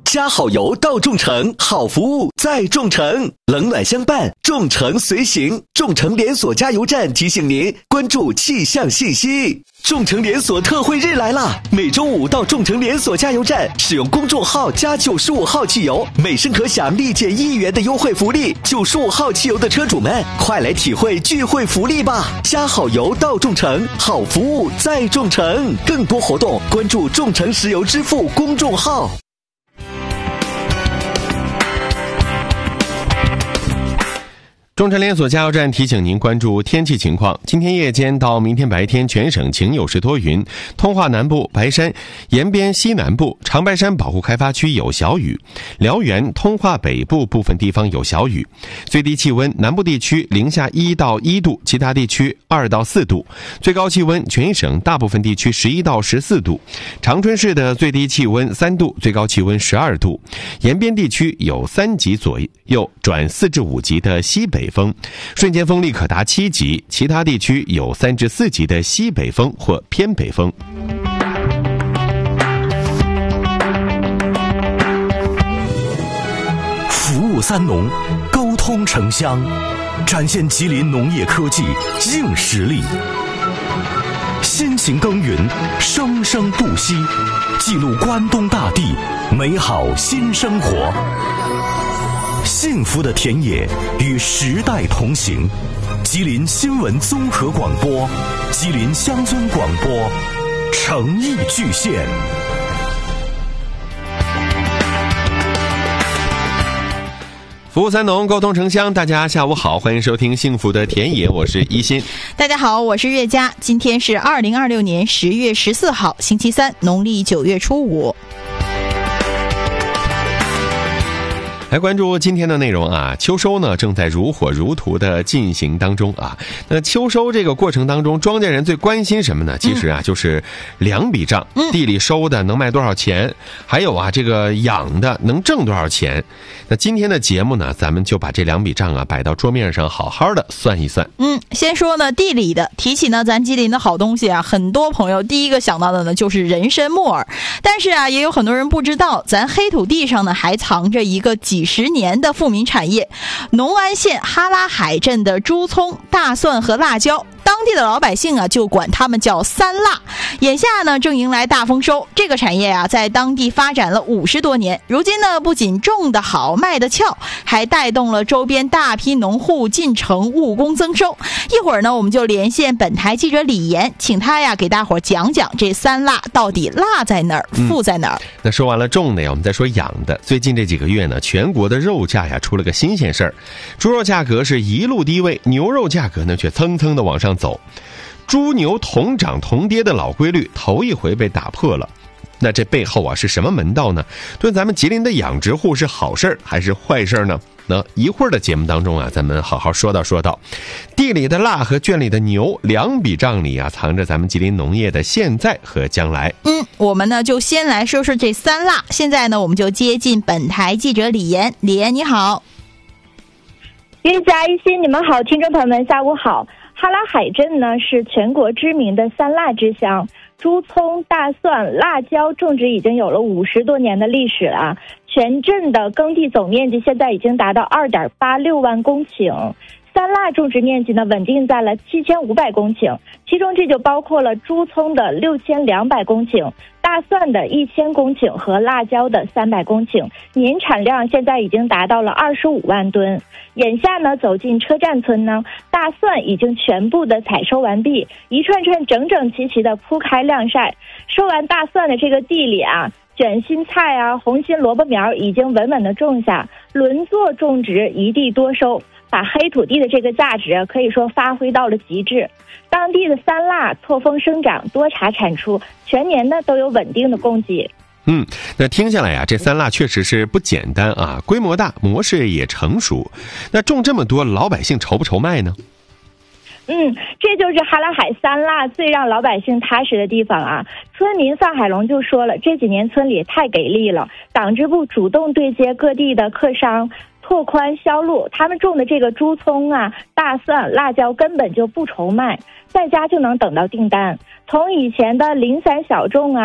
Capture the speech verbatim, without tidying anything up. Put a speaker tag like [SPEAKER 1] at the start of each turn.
[SPEAKER 1] 加好油到众诚，好服务在众诚，冷暖相伴，众诚随行。众诚连锁加油站提醒您关注气象信息。众诚连锁特惠日来啦！每周五到众诚连锁加油站使用公众号加九十五号汽油，每升可享立减一元的优惠福利。九十五号汽油的车主们，快来体会聚会福利吧！加好油到众诚，好服务在众诚。更多活动关注众诚石油支付公众号。
[SPEAKER 2] 众诚连锁加油站提醒您关注天气情况。今天夜间到明天白天，全省晴有时多云，通化南部、白山、延边西南部、长白山保护开发区有小雨，辽源、通化北部部分地方有小雨。最低气温，南部地区零下一到一度，其他地区二到四度。最高气温，全省大部分地区十一到十四度。长春市的最低气温三度，最高气温十二度。延边地区有三级左右转四至五级的西北风，瞬间风力可达七级，其他地区有三至四级的西北风或偏北风。
[SPEAKER 3] 服务三农，沟通城乡，展现吉林农业科技硬实力。辛勤耕耘，生生不息，记录关东大地美好新生活。幸福的田野与时代同行，吉林新闻综合广播，吉林乡村广播，诚意巨献。
[SPEAKER 2] 服务三农，沟通城乡，大家下午好，欢迎收听幸福的田野，我是一心。
[SPEAKER 4] 大家好，我是月佳。今天是二零二六年十月十四号，星期三，农历九月初五。
[SPEAKER 2] 来关注今天的内容啊，秋收呢正在如火如荼的进行当中啊。那秋收这个过程当中，庄稼人最关心什么呢？其实啊，就是两笔账，地里收的能卖多少钱，还有啊这个养的能挣多少钱。那今天的节目呢，咱们就把这两笔账啊摆到桌面上，好好的算一算。
[SPEAKER 4] 嗯，先说呢地里的，提起呢咱吉林的好东西啊，很多朋友第一个想到的呢就是人参木耳，但是啊也有很多人不知道，咱黑土地上呢还藏着一个几十年的富民产业，农安县哈拉海镇的猪葱、大蒜和辣椒，当地的老百姓啊就管他们叫三辣。眼下呢正迎来大丰收，这个产业啊在当地发展了五十多年，如今呢不仅种得好卖得俏，还带动了周边大批农户进城务工增收。一会儿呢我们就连线本台记者李岩，请他呀给大伙讲讲这三辣到底辣在哪儿，富在哪儿。
[SPEAKER 2] 嗯、那说完了种的呀，我们再说养的。最近这几个月呢，全国的肉价呀出了个新鲜事儿，猪肉价格是一路低位，牛肉价格呢却蹭蹭的往上走。猪牛同涨同跌的老规律头一回被打破了。那这背后啊是什么门道呢？对咱们吉林的养殖户是好事还是坏事呢？那一会儿的节目当中啊，咱们好好说道说道。地里的辣和圈里的牛，两笔账里啊藏着咱们吉林农业的现在和将来。
[SPEAKER 4] 嗯，我们呢就先来说说这三辣。现在呢我们就接近本台记者李岩。李岩你好。
[SPEAKER 5] 月佳一心，你们好，听众朋友们下午好。哈拉海镇呢是全国知名的三辣之乡，猪葱、大蒜、辣椒种植已经有了五十多年的历史了。全镇的耕地总面积现在已经达到二点八六万公顷，三辣种植面积呢稳定在了七千五百公顷，其中这就包括了猪葱的六千两百公顷，大蒜的一千公顷和辣椒的三百公顷，年产量现在已经达到了二十五万吨。眼下呢，走进车站村呢，大蒜已经全部的采收完毕，一串串整整齐齐的铺开晾晒。收完大蒜的这个地里啊，卷心菜啊、红心萝卜苗已经稳稳的种下，轮作种植，一地多收，把黑土地的这个价值可以说发挥到了极致。当地的三辣错峰生长，多茬产出，全年呢都有稳定的供给。
[SPEAKER 2] 嗯，那听下来呀、啊，这三辣确实是不简单啊，规模大，模式也成熟。那种这么多，老百姓愁不愁卖呢？
[SPEAKER 5] 嗯，这就是哈拉海三辣最让老百姓踏实的地方啊！村民范海龙就说了，这几年村里太给力了，党支部主动对接各地的客商，拓宽销路，他们种的这个猪葱啊、大蒜、辣椒根本就不愁卖，在家就能等到订单。从以前的零散小众啊